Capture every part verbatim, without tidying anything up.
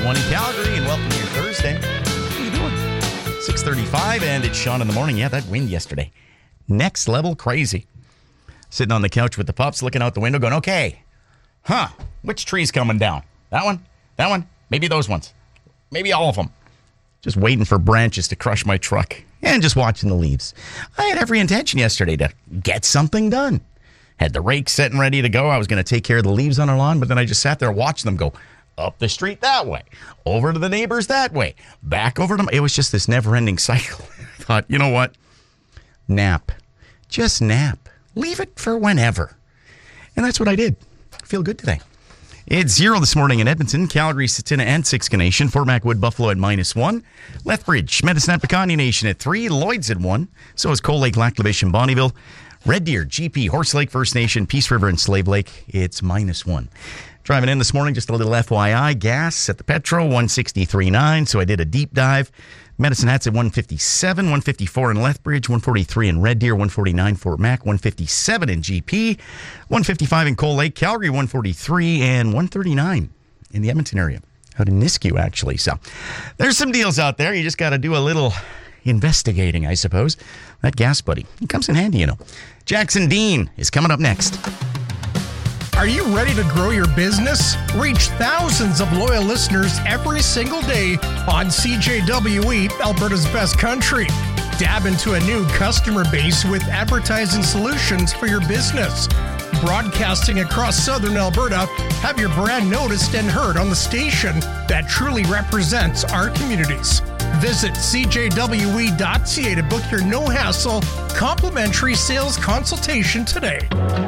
one in Calgary, and welcome to your Thursday. How you doing? six thirty-five, and it's Sean in the morning. Yeah, that wind yesterday. Next level crazy. Sitting on the couch with the pups, looking out the window, going, okay, huh, which tree's coming down? That one? That one? Maybe those ones. Maybe all of them. Just waiting for branches to crush my truck and just watching the leaves. I had every intention yesterday to get something done. Had the rake set and ready to go. I was going to take care of the leaves on our lawn, but then I just sat there watching them go up the street that way, over to the neighbors that way, back over to them. It was just this never-ending cycle. I thought, you know what? Nap. Just nap. Leave it for whenever. And that's what I did. I feel good today. It's zero this morning in Edmonton, Calgary, Satina, and Siksika Nation. Fort MacWood, Buffalo at minus one. Lethbridge, Medicine Hat, Picatinny Nation at three. Lloyd's at one. So is Cold Lake, Lac La Biche, and Bonnyville. Red Deer, G P, Horse Lake First Nation, Peace River, and Slave Lake. It's minus one. Driving in this morning, just a little F Y I. Gas at the Petro, one sixty-three point nine. So I did a deep dive. Medicine Hat's at one fifty-seven, one fifty-four in Lethbridge, one forty-three in Red Deer, one forty-nine Fort Mac, one fifty-seven in G P, one fifty-five in Cold Lake, Calgary, one forty-three, and one thirty-nine in the Edmonton area. Out in Nisku, actually. So there's some deals out there. You just got to do a little investigating, I suppose. That gas buddy, it comes in handy, you know. Jackson Dean is coming up next. Are you ready to grow your business? Reach thousands of loyal listeners every single day on C J W E, Alberta's best country. Dab into a new customer base with advertising solutions for your business. Broadcasting across southern Alberta, have your brand noticed and heard on the station that truly represents our communities. Visit c j w e dot c a to book your no-hassle, complimentary sales consultation today.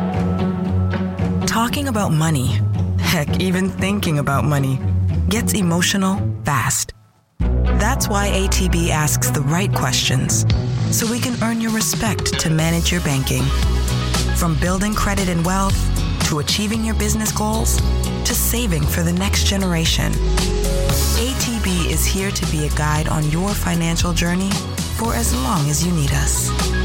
Talking about money, heck, even thinking about money, gets emotional fast. That's why A T B asks the right questions, so we can earn your respect to manage your banking. From building credit and wealth, to achieving your business goals, to saving for the next generation. A T B is here to be a guide on your financial journey for as long as you need us.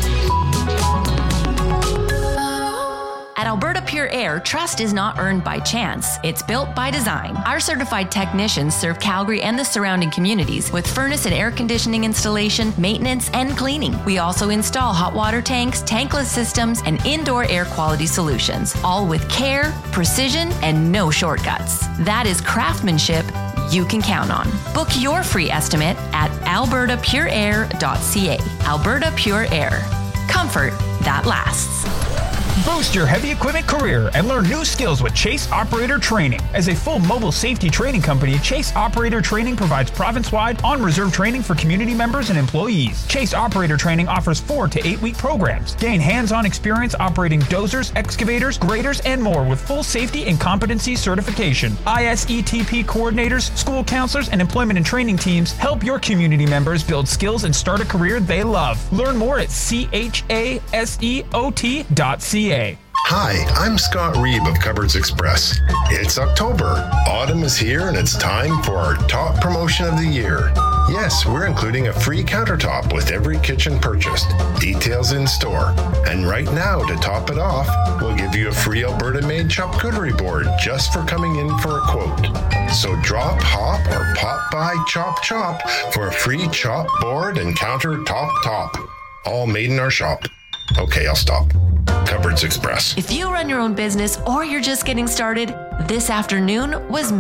At Alberta Pure Air, trust is not earned by chance. It's built by design. Our certified technicians serve Calgary and the surrounding communities with furnace and air conditioning installation, maintenance, and cleaning. We also install hot water tanks, tankless systems, and indoor air quality solutions, all with care, precision, and no shortcuts. That is craftsmanship you can count on. Book your free estimate at alberta pure air dot c a. Alberta Pure Air. Comfort that lasts. Boost your heavy equipment career and learn new skills with Chase Operator Training. As a full mobile safety training company, Chase Operator Training provides province-wide on-reserve training for community members and employees. Chase Operator Training offers four to eight week programs. Gain hands-on experience operating dozers, excavators, graders, and more with full safety and competency certification. I S E T P coordinators, school counselors, and employment and training teams help your community members build skills and start a career they love. Learn more at C H A S E O T dot C A. Hi, I'm Scott Reeb of Cupboards Express. It's October. Autumn is here and it's time for our top promotion of the year. Yes, we're including a free countertop with every kitchen purchased. Details in store. And right now, to top it off, we'll give you a free Alberta-made charcuterie board just for coming in for a quote. So drop, hop, or pop by Chop Chop for a free chop board and countertop top. All made in our shop. Okay, I'll stop. Cupboards Express. If you run your own business or you're just getting started, this afternoon was